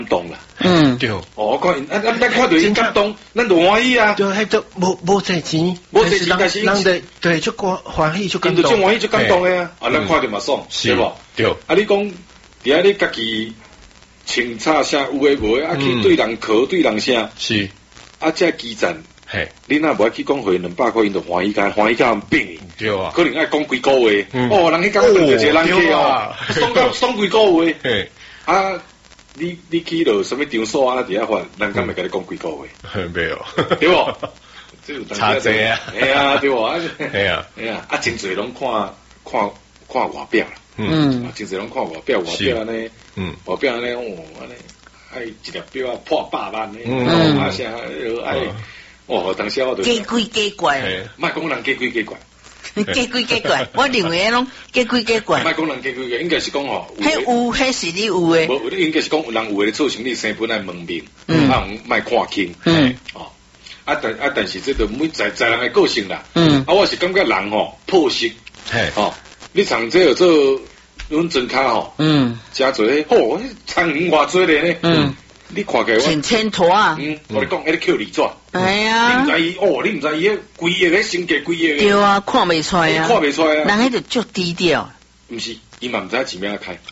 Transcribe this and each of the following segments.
动啦。 对。 我看咱看到因感动，咱就欢喜啊。 对，迄都无赚钱， 无赚钱，但是人哋对就欢喜就感动， 就种欢喜就感动的啊。啊，咱看着嘛爽，对无？ 对。 啊，你讲，伫下你家己清查啥有诶无诶，啊去对人靠对人啥？ 是。 啊，这基层， 嘿， 你若无去讲回200块，因就欢喜甲病。 对啊。 可能爱讲几个月，哦，人去讲问着一个人客哦，爽几个月。嘿。啊，你去到什么场所啊？伫遐发，人敢会甲你讲几个月？ 没有， 对无？ 差济啊！ 哎呀，对无？ 哎呀， 啊，真侪拢看外表啦。真侪拢看外表，外表安尼，外表安尼，哦，安尼，哎，一粒表啊破100万呢，啊啥，哎，哦，当时我就假鬼假怪， 莫讲人假鬼假怪。 假鬼假怪，我认为拢假鬼假怪。 莫讲人假鬼假，应该是讲吼， 迄是你有诶。 无，应该是讲有人有诶做生意生本来门面，啊，莫看轻，哦，但是这个每在人诶个性啦，啊，我是感觉人吼破息，哦，你从这个做阮真卡吼，加做咧，吼，苍蝇偌多咧呢，你看起来千千坨啊， 我你讲，迄个扣利纸， 哎呀， 你唔知伊，哦，你唔知伊迄规个迄性格规个， 对啊，看袂出来啊， 看袂出来啊， 人迄就足低调， 毋是，伊嘛唔知钱咩开，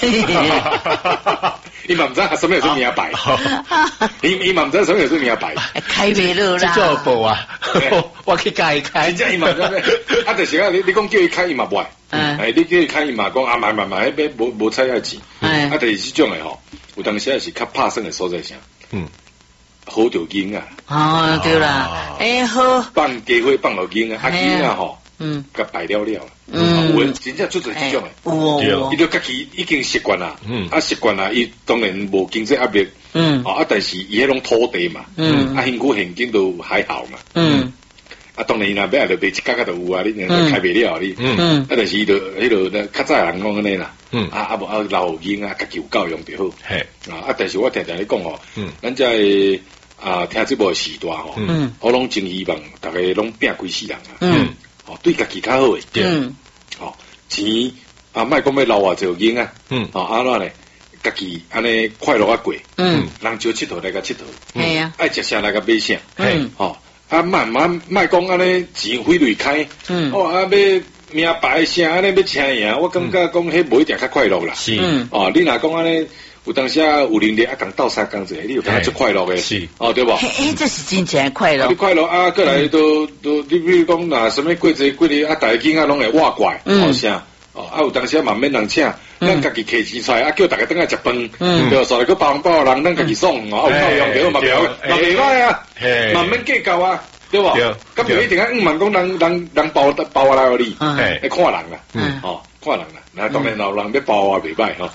伊嘛唔知什么有名牌，伊嘛唔知什么有名牌， 开袂落啦， 做报啊，我去教伊开， 真正伊嘛唔知咩，啊，就是啊，你讲叫伊开伊嘛袂，哎，你叫伊开伊嘛讲啊，买，迄无采遐钱，啊，但是这种诶吼。有当时也是较拍算的所在啥，好条筋啊， 哦对啦，哎好， 放鸡血放落筋啊，啊筋啊吼，甲摆了了，有真正做做这种诶，有，伊就家己已经习惯啦，啊习惯啦，伊当然无经济压力，啊但是伊迄种土地嘛，啊身躯现金都还好嘛，啊当然伊若要就卖一角就有啊，你开袂了你，啊但是伊就迄个较早人讲安尼啦。啊无老人啊，家己有教养就好。啊，但是我常常咧讲吼，咱这听这部时代吼，我拢真希望大家拢拼几世人啊。哦，对家己较好诶。哦，钱啊，莫讲要留偌济银啊。哦，安怎咧？家己安尼快乐啊过。人招佚佗来甲佚佗。系啊。爱食啥来甲买啥。哦，啊莫讲安尼钱飞累开。哦，啊要。名牌啥安尼要请赢，我感觉讲迄无一定较快乐啦。是，哦，你若讲安尼，有当时有能力啊，共斗相共者，你有感觉足快乐诶。是，哦，对无？ 这是真正快乐。 你快乐啊，过来都，你比如讲若什么过节过日啊，大家囝仔拢会挖怪，哦啥，哦啊有当时嘛免人请，咱家己摕钱出来啊，叫大家等下食饭，对，所以个包人，咱家己爽，哦，有教养对嘛袂歹啊，嘛免计较啊。对不？咁就一定啊！问讲人包来互你，会看人啦，哦，看人啦。那当然老人要包啊，袂歹吼。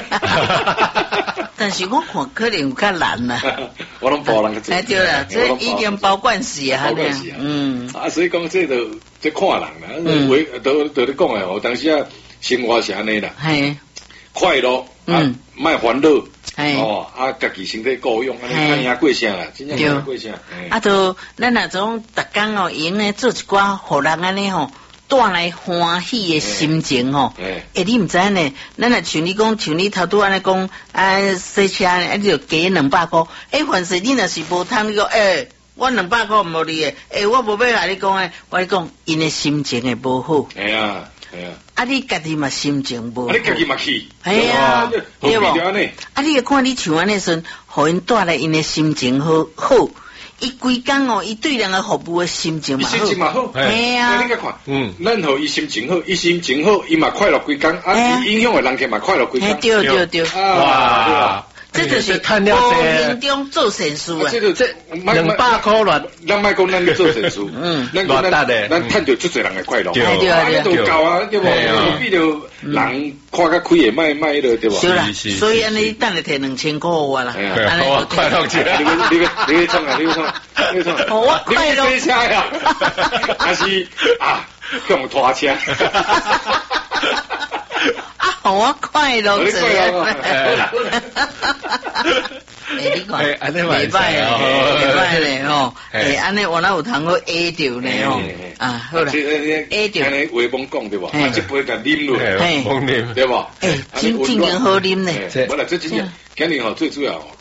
但是我看可能有较难啦。 我拢包人较济。对啦，这已经包惯死啊， 包惯死啊。啊，所以讲这看人啦，为都咧讲诶，我当时啊，生活是安尼啦。系。快乐啊，莫烦恼。哦，啊，家己身体够用，安尼看赢过啥啦，真正赢过啥。 啊，都咱那种逐工哦，用咧做一寡互人安尼吼，带来欢喜的心情吼。你毋知呢？咱若像你讲，像你头拄安尼讲，啊，洗车啊，你就加200块。凡是你若是无通，你讲我200块无你诶，我无要甲你讲诶，我讲因的心情会无好。 系啊。 啊！你家己嘛心情无， 你家己嘛去， 系啊，对无？啊！你看你像安尼时，互因带来因的心情好，伊规工哦，伊对人的服务的心情嘛好， 心情嘛好， 系啊。 你甲看，咱互伊心情好，伊心情好，伊嘛快乐规工，啊，伊影响的人客嘛快乐规工， 对， 哇！ 这就是看了无形中做善事啊！ 这200块乱， 咱莫讲咱去做善事，咱讲咱趁着足侪人的快乐，对，都够啊，对无？比着人看较开的，卖迄个对无？ 是啦，所以安尼等下摕2000块我啦， 我快乐起来， 你创啊，你创， 我快乐车呀，还是啊，用拖车。 我快乐这样，你看，袂歹嘞吼，安尼我那有通好 A 掉嘞吼，啊好啦 ，A 掉， 安尼话甭讲对无？啊，这杯甲啉落， 甭啉对无？ 真正好啉嘞， 我啦，这真正今年最主要